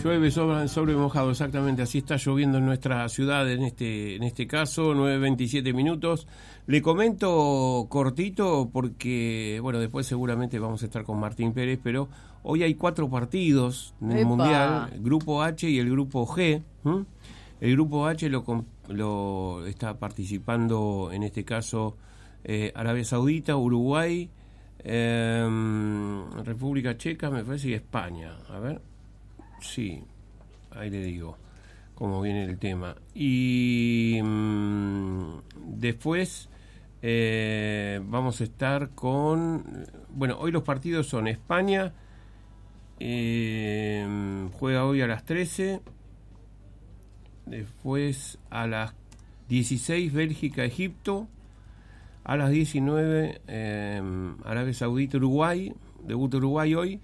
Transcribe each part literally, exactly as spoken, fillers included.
Llueve sobre, sobre mojado, exactamente, así está lloviendo en nuestra ciudad en este en este caso, nueve veintisiete minutos. Le comento cortito porque, bueno, después seguramente vamos a estar con Martín Pérez, pero hoy hay cuatro partidos en el ¡Epa! Mundial, el Grupo H y el Grupo G. ¿m? El Grupo H lo, lo está participando, en este caso, eh, Arabia Saudita, Uruguay, eh, República Checa, me parece, y España. A ver... Sí, ahí le digo cómo viene el tema. Y mmm, después eh, vamos a estar con... Bueno, hoy los partidos son España, eh, juega hoy a las trece, después a las dieciséis Bélgica, Egipto, a las diecinueve eh, Arabia Saudita, Uruguay, debuta Uruguay hoy,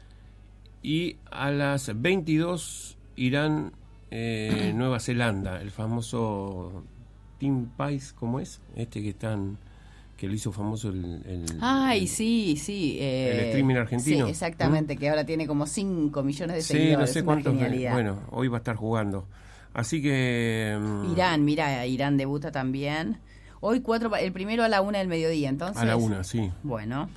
y a las veintidós Irán, eh, Nueva Zelanda, el famoso Team Pies, ¿cómo es? Este que están que lo hizo famoso el... el Ay, el, sí, sí. Eh, el streaming argentino. Sí, exactamente, ¿Mm? Que ahora tiene como cinco millones de seguidores. Sí, no sé cuántos. Genialidad. Bueno, hoy va a estar jugando. Así que... Um, Irán, mira, Irán debuta también. Hoy cuatro, el primero a la una del mediodía, entonces. A la una, sí. Bueno.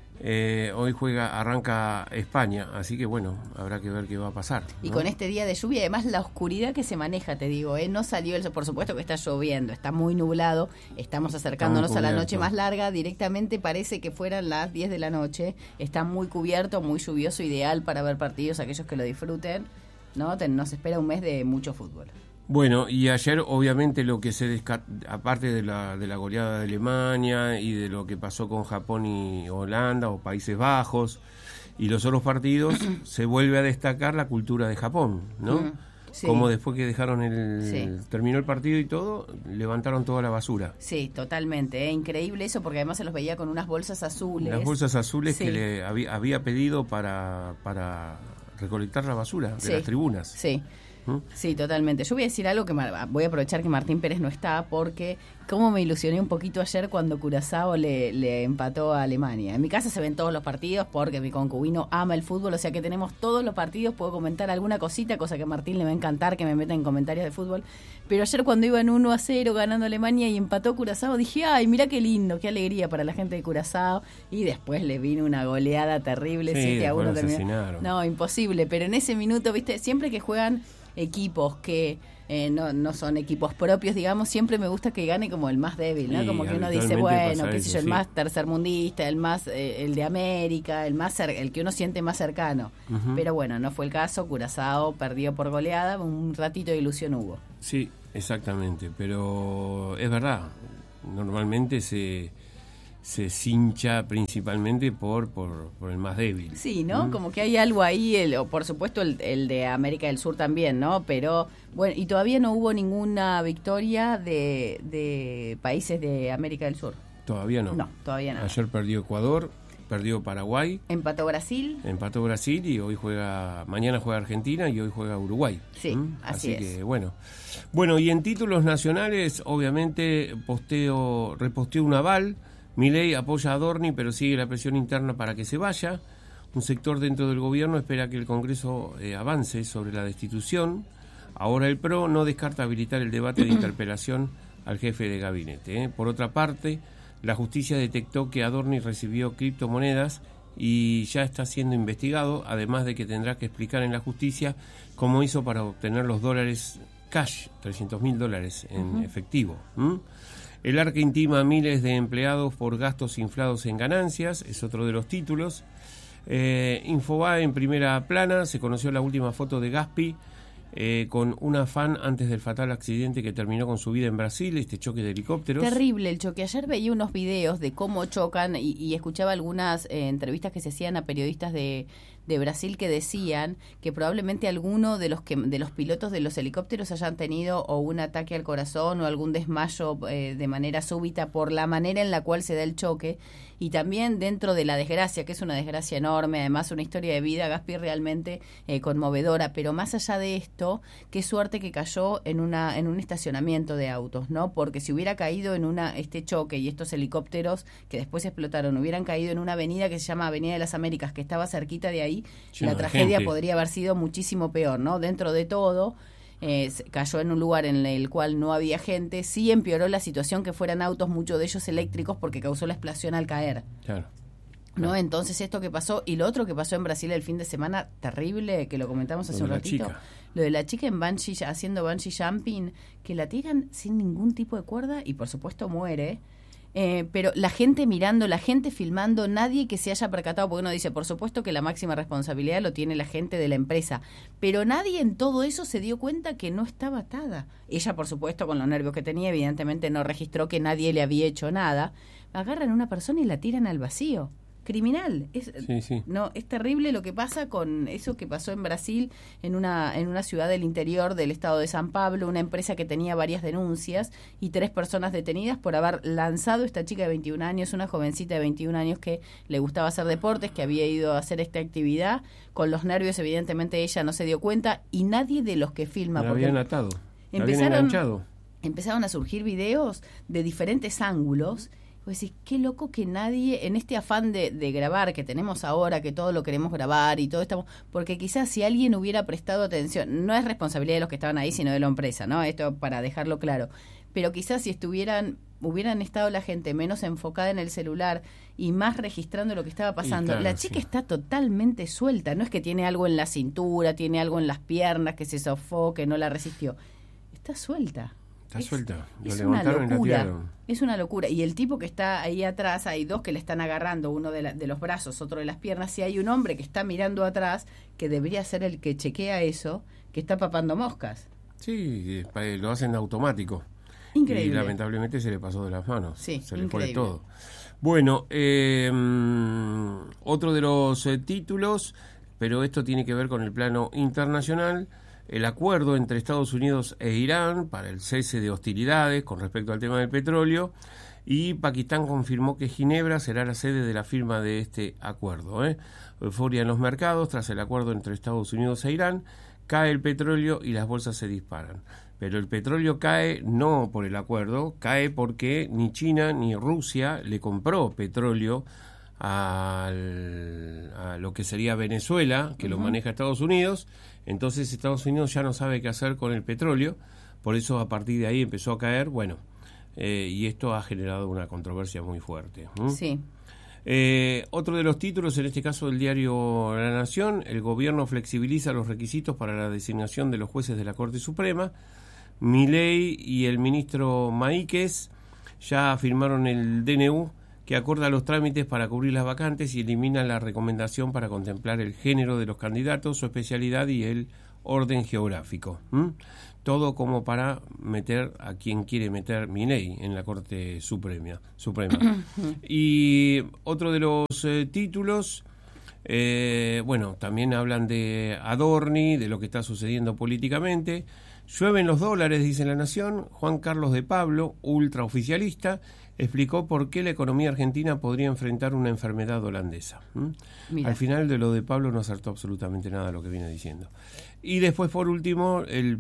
Eh, hoy juega, arranca España, así que bueno, habrá que ver qué va a pasar, ¿no? Y con este día de lluvia, además la oscuridad que se maneja, te digo, ¿eh? No salió el sol, por supuesto que está lloviendo, está muy nublado, estamos acercándonos Está muy a la cubierto. noche más larga, directamente parece que fueran las diez de la noche, está muy cubierto, muy lluvioso, ideal para ver partidos, aquellos que lo disfruten, ¿no? Te, nos espera un mes de mucho fútbol. Bueno, y ayer obviamente lo que se desca- aparte de la, de la goleada de Alemania y de lo que pasó con Japón y Holanda o Países Bajos y los otros partidos, se vuelve a destacar la cultura de Japón, ¿no? Mm, sí. Como después que dejaron el... Sí. terminó el partido y todo, levantaron toda la basura. Sí, totalmente, ¿eh? Increíble eso, porque además se los veía con unas bolsas azules. Las bolsas azules Sí. que le había, había pedido para, para recolectar la basura de Sí. las tribunas. Sí. ¿Mm? Sí, totalmente. Yo voy a decir algo que Mar- voy a aprovechar que Martín Pérez no está, porque cómo me ilusioné un poquito ayer cuando Curazao le, le empató a Alemania. En mi casa se ven todos los partidos porque mi concubino ama el fútbol, o sea que tenemos todos los partidos, puedo comentar alguna cosita, cosa que a Martín le va a encantar que me meta en comentarios de fútbol. Pero ayer cuando iban uno a cero ganando Alemania y empató Curazao, dije, ay, mira qué lindo, qué alegría para la gente de Curazao. Y después le vino una goleada terrible, Sí, siete a uno después lo terminó. asesinaron. No, imposible, pero en ese minuto, viste, siempre que juegan equipos que eh, no, no son equipos propios, digamos, siempre me gusta que gane como el más débil, ¿no? Sí, Como que uno dice, habitualmente bueno, pasa qué sé eso, yo, el sí. más tercermundista, el más eh, el de América, el más cer- el que uno siente más cercano. Ujú. Pero bueno, no fue el caso, Curazao perdió por goleada, un ratito de ilusión hubo. Sí, exactamente, pero es verdad, normalmente se se cincha principalmente por por, por el más débil. Sí, ¿no? ¿Mm? Como que hay algo ahí, el, o por supuesto el, el de América del Sur también, ¿no? Pero bueno, y todavía no hubo ninguna victoria de, de países de América del Sur. Todavía no. No, todavía no. Ayer perdió Ecuador, perdió Paraguay, Empató Brasil. empató Brasil y hoy juega, mañana juega Argentina y hoy juega Uruguay. Sí, ¿Mm? así es. que bueno. Bueno, y en títulos nacionales, obviamente, posteo, reposteó un aval. Milei apoya a Adorni, pero sigue la presión interna para que se vaya. Un sector dentro del gobierno espera que el Congreso eh, avance sobre la destitución. Ahora el P R O no descarta habilitar el debate de interpelación al jefe de gabinete. ¿eh? Por otra parte, la justicia detectó que Adorni recibió criptomonedas y ya está siendo investigado, además de que tendrá que explicar en la justicia cómo hizo para obtener los dólares cash, trescientos mil dólares en uh-huh. efectivo. ¿Mm? El Arca intima a miles de empleados por gastos inflados en ganancias, es otro de los títulos. Eh, Infobae en primera plana, se conoció la última foto de Gaspi eh, con una fan antes del fatal accidente que terminó con su vida en Brasil, este choque de helicópteros. Terrible el choque. Ayer veía unos videos de cómo chocan y, y escuchaba algunas eh, entrevistas que se hacían a periodistas de, de Brasil que decían que probablemente alguno de los que de los pilotos de los helicópteros hayan tenido o un ataque al corazón o algún desmayo eh, de manera súbita por la manera en la cual se da el choque. Y también dentro de la desgracia, que es una desgracia enorme, además una historia de vida, Gaspi, realmente eh, conmovedora, pero más allá de esto, qué suerte que cayó en una en un estacionamiento de autos, ¿no? Porque si hubiera caído en una este choque y estos helicópteros que después explotaron, hubieran caído en una avenida que se llama Avenida de las Américas, que estaba cerquita de ahí, ahí, sí, la no, tragedia gente. podría haber sido muchísimo peor, ¿no? Dentro de todo, eh, cayó en un lugar en el cual no había gente, sí empeoró la situación que fueran autos, muchos de ellos eléctricos, porque causó la explosión al caer. Claro. ¿No? Entonces esto que pasó, y lo otro que pasó en Brasil el fin de semana, terrible, que lo comentamos hace Lo un de la ratito, chica. lo de la chica en bungee, haciendo bungee jumping, que la tiran sin ningún tipo de cuerda y por supuesto muere, eh, pero la gente mirando, la gente filmando, nadie que se haya percatado, porque uno dice, por supuesto que la máxima responsabilidad lo tiene la gente de la empresa, pero nadie en todo eso se dio cuenta que no estaba atada. Ella, por supuesto, con los nervios que tenía, evidentemente no registró que nadie le había hecho nada. Agarran a una persona y la tiran al vacío. Criminal. Es, Sí, sí. no, es terrible lo que pasa con eso que pasó en Brasil, en una, en una ciudad del interior del estado de San Pablo, una empresa que tenía varias denuncias y tres personas detenidas por haber lanzado esta chica de veintiún años, una jovencita de veintiún años que le gustaba hacer deportes, que había ido a hacer esta actividad. Con los nervios, evidentemente, ella no se dio cuenta y nadie de los que filma. La porque habían atado. La habían empezaron, enganchado. empezaron a surgir videos de diferentes ángulos. Pues decís, qué loco que nadie, en este afán de, de grabar que tenemos ahora, que todo lo queremos grabar y todo estamos, porque quizás si alguien hubiera prestado atención, no es responsabilidad de los que estaban ahí, sino de la empresa, ¿no? Esto para dejarlo claro. Pero quizás si estuvieran, hubieran estado la gente menos enfocada en el celular y más registrando lo que estaba pasando. Claro, la chica sí. está totalmente suelta, no es que tiene algo en la cintura, tiene algo en las piernas, que se sofoque, no la resistió. Está suelta. Está Es- suelta. Lo Es una levantaron y la locura, tiraron. es una locura. Y el tipo que está ahí atrás, hay dos que le están agarrando, uno de, la- de los brazos, otro de las piernas, y hay un hombre que está mirando atrás, que debería ser el que chequea eso, que está papando moscas. Sí, eh, lo hacen automático. Increíble. Y lamentablemente se le pasó de las manos. Sí, se le fue increíble. todo. Bueno, eh, mm, otro de los eh, títulos, pero esto tiene que ver con el plano internacional. El acuerdo entre Estados Unidos e Irán para el cese de hostilidades con respecto al tema del petróleo, y Pakistán confirmó que Ginebra será la sede de la firma de este acuerdo. ¿eh? Euforia en los mercados tras el acuerdo entre Estados Unidos e Irán, cae el petróleo y las bolsas se disparan. Pero el petróleo cae no por el acuerdo, cae porque ni China ni Rusia le compró petróleo al, a lo que sería Venezuela, que uh-huh. lo maneja Estados Unidos. Entonces Estados Unidos ya no sabe qué hacer con el petróleo, por eso a partir de ahí empezó a caer, bueno, eh, y esto ha generado una controversia muy fuerte. ¿Mm? Sí. Eh, otro de los títulos, en este caso del diario La Nación, el gobierno flexibiliza los requisitos para la designación de los jueces de la Corte Suprema. Milei y el ministro Maíquez ya firmaron el D N U que acorda los trámites para cubrir las vacantes y elimina la recomendación para contemplar el género de los candidatos, su especialidad y el orden geográfico. ¿Mm? Todo como para meter a quien quiere meter Milei en la Corte Suprema. Suprema. Y otro de los eh, títulos, eh, bueno, también hablan de Adorni, de lo que está sucediendo políticamente. Llueven los dólares, dice La Nación. Juan Carlos de Pablo, ultraoficialista, explicó por qué la economía argentina podría enfrentar una enfermedad holandesa. ¿Mm? Al final de lo de Pablo no acertó absolutamente nada de lo que viene diciendo. Y después, por último, el,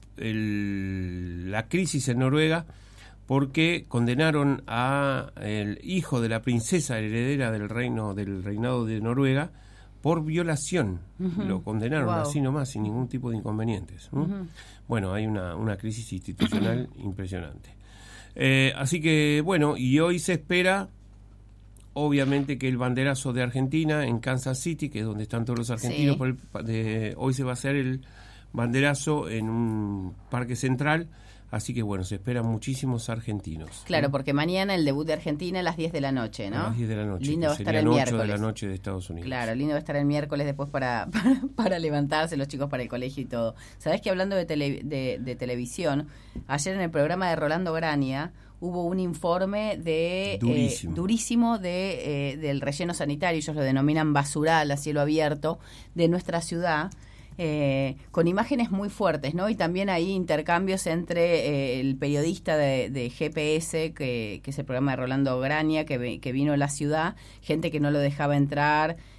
el, la crisis en Noruega, porque condenaron a el hijo de la princesa heredera del reino del reinado de Noruega por violación. Uh-huh. Lo condenaron wow. así nomás, sin ningún tipo de inconvenientes. ¿Mm? Uh-huh. Bueno, hay una, una crisis institucional impresionante. Eh, así que, bueno, y hoy se espera, obviamente, que el banderazo de Argentina en Kansas City, que es donde están todos los argentinos, sí. por el, de, hoy se va a hacer el banderazo en un parque central. Así que, bueno, se esperan muchísimos argentinos. Claro, ¿sí? Porque mañana el debut de Argentina a las diez de la noche, ¿no? A las diez de la noche. Lindo va a estar el ocho miércoles. de la noche de Estados Unidos. Claro, lindo va a estar el miércoles después para, para, para levantarse los chicos para el colegio y todo. ¿Sabés que hablando de, tele, de, de televisión, ayer en el programa de Rolando Grania hubo un informe de durísimo, eh, durísimo de eh, del relleno sanitario, ellos lo denominan basural a cielo abierto, de nuestra ciudad, eh, con imágenes muy fuertes, ¿no? Y también hay intercambios entre eh, el periodista de, de G P S, que, que es el programa de Rolando Grania, que, que vino a la ciudad, gente que no lo dejaba entrar,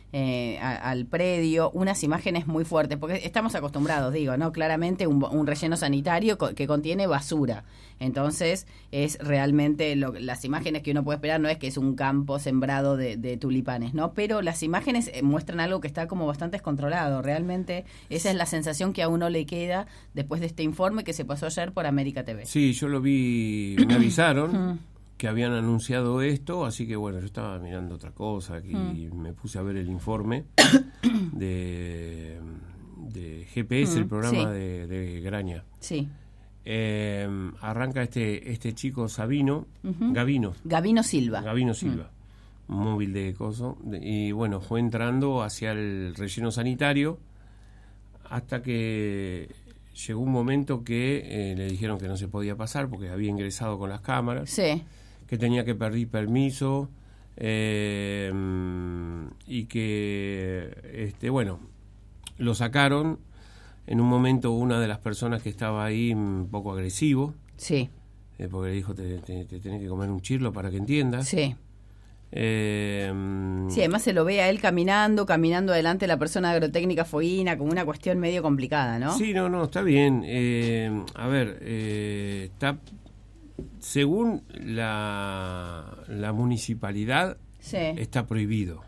eh, a, al predio, unas imágenes muy fuertes, porque estamos acostumbrados, digo, ¿no? Claramente un, un relleno sanitario co- que contiene basura. Entonces, es realmente lo, las imágenes que uno puede esperar, no es que es un campo sembrado de, de tulipanes, ¿no? Pero las imágenes eh, muestran algo que está como bastante descontrolado. Realmente, esa es la sensación que a uno le queda después de este informe que se pasó ayer por América T V. Sí, yo lo vi, me avisaron que habían anunciado esto, así que bueno, yo estaba mirando otra cosa y mm. me puse a ver el informe de, de G P S, mm, el programa sí. de, de Graña. Sí. Eh, arranca este este chico Sabino, uh-huh. Gavino. Gavino Silva. Gavino Silva, mm. móvil de coso. De, y bueno, fue entrando hacia el relleno sanitario hasta que llegó un momento que eh, le dijeron que no se podía pasar porque había ingresado con las cámaras. Sí. Que tenía que pedir permiso eh, y que, este bueno, lo sacaron. En un momento una de las personas que estaba ahí un poco agresivo. Sí. Eh, porque le dijo, te, te, te tenés que comer un chirlo para que entiendas. Sí. Eh, sí, además se lo ve a él caminando, caminando adelante de la persona de agrotécnica Foguina, como una cuestión medio complicada, ¿no? Sí, no, no, está bien. Eh, a ver, eh, está... Según la, la municipalidad, sí. está prohibido.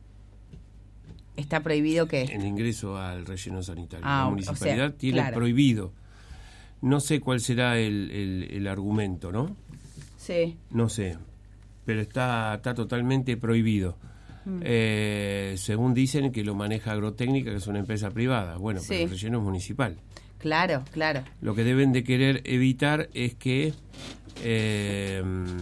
¿Está prohibido qué? El ingreso al relleno sanitario. Ah, la municipalidad o sea, tiene claro. prohibido. No sé cuál será el, el, el argumento, ¿no? Sí. No sé, pero está, está totalmente prohibido. Mm. Eh, según dicen que lo maneja Agrotécnica, que es una empresa privada. Bueno, sí. pero el relleno es municipal. Claro, claro. Lo que deben de querer evitar es que eh,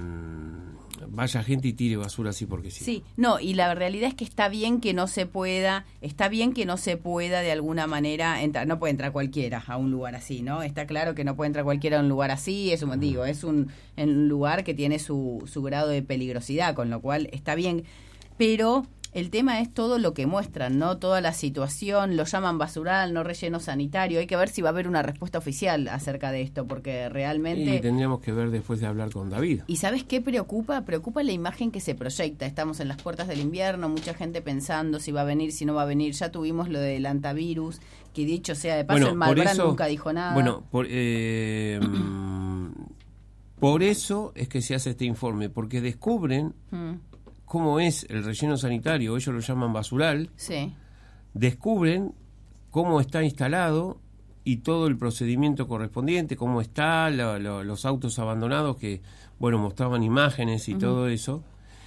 vaya gente y tire basura así porque sí. Sí, no, y la realidad es que está bien que no se pueda, está bien que no se pueda de alguna manera entrar, no puede entrar cualquiera a un lugar así, ¿no? Está claro que no puede entrar cualquiera a un lugar así, es un, digo, es un, un lugar que tiene su, su grado de peligrosidad, con lo cual está bien, pero el tema es todo lo que muestran, ¿no? Toda la situación, lo llaman basural, no relleno sanitario. Hay que ver si va a haber una respuesta oficial acerca de esto, porque realmente... Y tendríamos que ver después de hablar con David. ¿Y sabes qué preocupa? Preocupa la imagen que se proyecta. Estamos en las puertas del invierno, mucha gente pensando si va a venir, si no va a venir. Ya tuvimos lo del antivirus, que dicho sea de paso, bueno, el Malbrán eso, nunca dijo nada. Bueno, por, eh, por eso es que se hace este informe, porque descubren... Mm. cómo es el relleno sanitario, ellos lo llaman basural, sí. descubren cómo está instalado y todo el procedimiento correspondiente, cómo está, lo, lo, los autos abandonados que, bueno, mostraban imágenes y uh-huh. todo eso,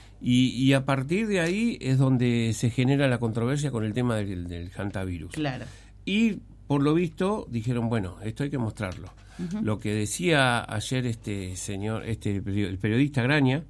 y, y a partir de ahí es donde se genera la controversia con el tema del, del hantavirus. Claro. Y por lo visto dijeron, bueno, esto hay que mostrarlo. Uh-huh. Lo que decía ayer este señor, este el periodista Graña,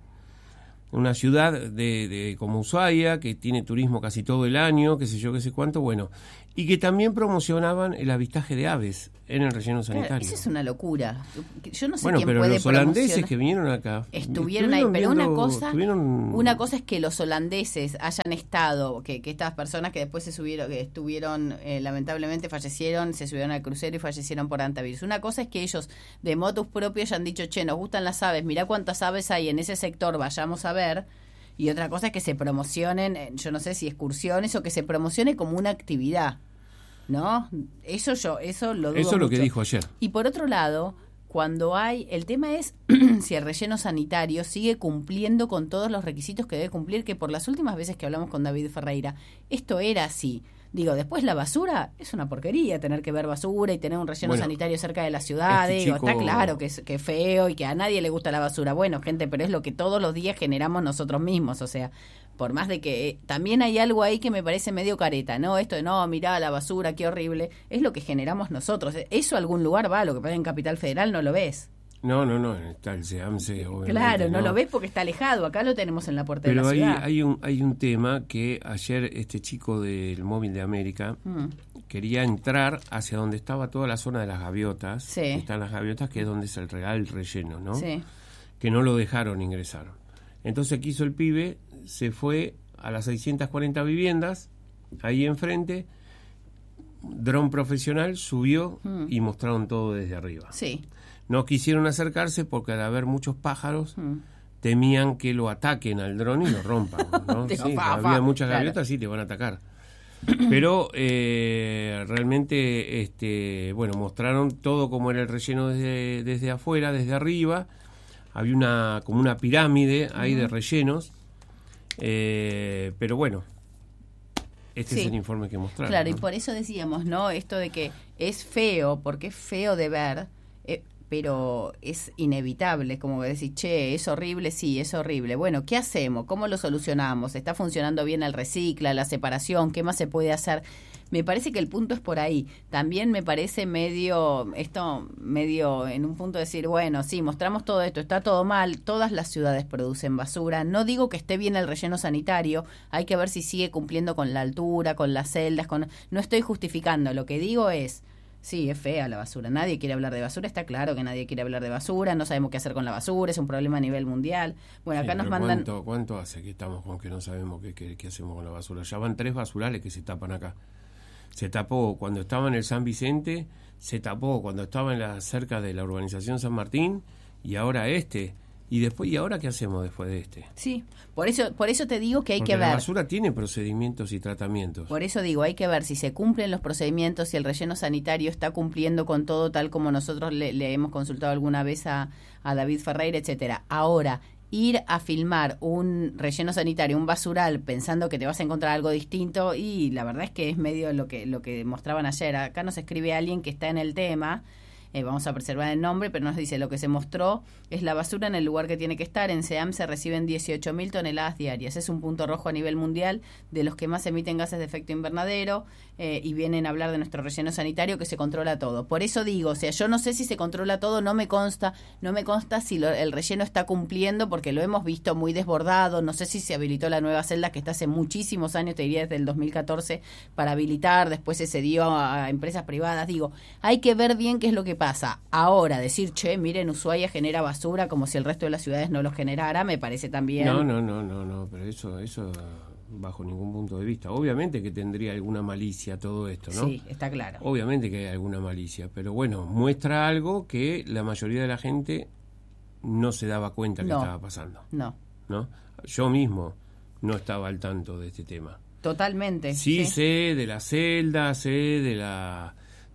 una ciudad de, de como Ushuaia, que tiene turismo casi todo el año, qué sé yo, qué sé cuánto, bueno, y que también promocionaban el avistaje de aves en el relleno sanitario. Claro, eso es una locura. Yo no sé bueno, quién pero puede los holandeses que vinieron acá estuvieron ahí, pero viendo, una cosa estuvieron... una cosa es que los holandeses hayan estado, que, que estas personas que después se subieron, que estuvieron, eh, lamentablemente fallecieron, se subieron al crucero y fallecieron por antivirus. Una cosa es que ellos de motus propio hayan dicho, che, nos gustan las aves, mirá cuántas aves hay en ese sector, vayamos a ver. Y otra cosa es que se promocionen, yo no sé si excursiones o que se promocione como una actividad, ¿no? Eso yo, eso lo dudo Eso es lo mucho. que dijo ayer. Y por otro lado, cuando hay, el tema es si el relleno sanitario sigue cumpliendo con todos los requisitos que debe cumplir, que por las últimas veces que hablamos con David Ferreira, esto era así. Digo, después la basura es una porquería, tener que ver basura y tener un relleno bueno, sanitario cerca de la ciudad, este digo, chico... está claro que es, que es feo y que a nadie le gusta la basura. Bueno, gente, pero es lo que todos los días generamos nosotros mismos, o sea, por más de que eh, también hay algo ahí que me parece medio careta, ¿no? Esto de, no, mirá la basura, qué horrible, es lo que generamos nosotros. Eso a algún lugar va, lo que pasa en Capital Federal no lo ves. No, no, no, está el SEAMSE, obviamente. Claro, no, no lo ves porque está alejado, acá lo tenemos en la puerta Pero de la hay, ciudad. Pero hay un, hay un tema que ayer este chico del Móvil de América mm. quería entrar hacia donde estaba toda la zona de las gaviotas, sí. que están las gaviotas, que es donde es el real relleno, ¿no? Sí. Que no lo dejaron ingresar. Entonces, ¿qué hizo el pibe? Se fue a las seiscientas cuarenta viviendas, ahí enfrente, dron profesional, subió mm. y mostraron todo desde arriba. Sí. No quisieron acercarse porque al haber muchos pájaros, mm. temían que lo ataquen al dron y lo rompan, ¿no? Sí, fa, había fa, muchas claro. gaviotas, sí, te van a atacar. Pero eh, realmente, este, bueno, mostraron todo como era el relleno desde, desde afuera, desde arriba. Había una como una pirámide ahí uh-huh. de rellenos. Eh, pero bueno, este sí. es el informe que mostraron. Claro, ¿no? Y por eso decíamos, ¿no? Esto de que es feo, porque es feo de ver, eh, pero es inevitable, como decir, che, es horrible, sí, es horrible. Bueno, ¿qué hacemos? ¿Cómo lo solucionamos? ¿Está funcionando bien el recicla, la separación? ¿Qué más se puede hacer? Me parece que el punto es por ahí. También me parece medio, esto medio en un punto de decir, bueno, sí, mostramos todo esto, está todo mal, todas las ciudades producen basura. No digo que esté bien el relleno sanitario, hay que ver si sigue cumpliendo con la altura, con las celdas, con no estoy justificando, lo que digo es, sí, es fea la basura, nadie quiere hablar de basura, está claro que nadie quiere hablar de basura, no sabemos qué hacer con la basura, es un problema a nivel mundial. Bueno, acá sí, nos mandan... ¿cuánto, ¿Cuánto hace que estamos con que no sabemos qué, qué, qué hacemos con la basura? Ya van tres basurales que se tapan acá. Se tapó cuando estaba en el San Vicente, se tapó cuando estaba en la cerca de la urbanización San Martín, y ahora este. Y después, ¿y ahora qué hacemos después de este? Sí, por eso por eso te digo que hay Porque que ver. La basura tiene procedimientos y tratamientos. Por eso digo, hay que ver si se cumplen los procedimientos, si el relleno sanitario está cumpliendo con todo tal como nosotros le, le hemos consultado alguna vez a, a David Ferreira, etcétera. Ahora, ir a filmar un relleno sanitario, un basural, pensando que te vas a encontrar algo distinto, y la verdad es que es medio lo que lo que mostraban ayer. Acá nos escribe alguien que está en el tema, eh, vamos a preservar el nombre, pero nos dice, lo que se mostró es la basura en el lugar que tiene que estar. En SEAM se reciben dieciocho mil toneladas diarias. Es un punto rojo a nivel mundial, de los que más emiten gases de efecto invernadero, eh, y vienen a hablar de nuestro relleno sanitario, que se controla todo. Por eso digo, o sea, yo no sé si se controla todo, no me consta, no me consta si lo, el relleno está cumpliendo, porque lo hemos visto muy desbordado. No sé si se habilitó la nueva celda, que está hace muchísimos años, te diría desde el dos mil catorce, para habilitar, después se cedió a, a empresas privadas. Digo, hay que ver bien qué es lo que pasa. Ahora, decir, che, miren, Ushuaia genera basura como si el resto de las ciudades no lo generara, me parece también... No, no, no, no, no, pero eso, eso bajo ningún punto de vista. Obviamente que tendría alguna malicia todo esto, ¿no? Sí, está claro. Obviamente que hay alguna malicia, pero bueno, muestra algo que la mayoría de la gente no se daba cuenta que no, estaba pasando. No. ¿No? Yo mismo no estaba al tanto de este tema. Totalmente. Sí, sí. sé de la celda, sé de la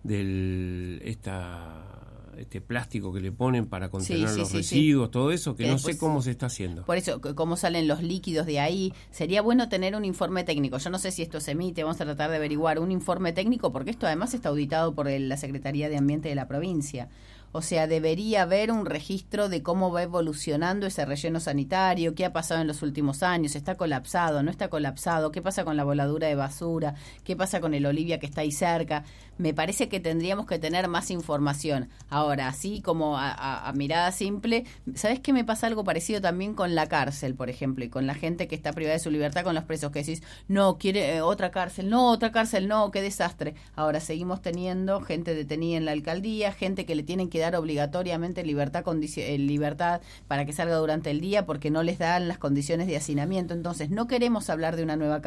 del esta este plástico que le ponen para contener sí, sí, los sí, residuos, sí. todo eso, que, que no después, sé cómo se está haciendo. Por eso, cómo salen los líquidos de ahí. Sería bueno tener un informe técnico. Yo no sé si esto se emite, vamos a tratar de averiguar un informe técnico, porque esto además está auditado por el, la Secretaría de Ambiente de la provincia. O sea, debería haber un registro de cómo va evolucionando ese relleno sanitario, qué ha pasado en los últimos años, está colapsado, no está colapsado, qué pasa con la voladura de basura, qué pasa con el Olivia que está ahí cerca. Me parece que tendríamos que tener más información. Ahora, así como a, a, a mirada simple, ¿sabés qué me pasa algo parecido también con la cárcel, por ejemplo, y con la gente que está privada de su libertad, con los presos, que decís, no, quiere eh, otra cárcel, no, otra cárcel, no, qué desastre. Ahora seguimos teniendo gente detenida en la alcaldía, gente que le tienen que dar obligatoriamente libertad, condici- eh, libertad para que salga durante el día porque no les dan las condiciones de hacinamiento. Entonces, no queremos hablar de una nueva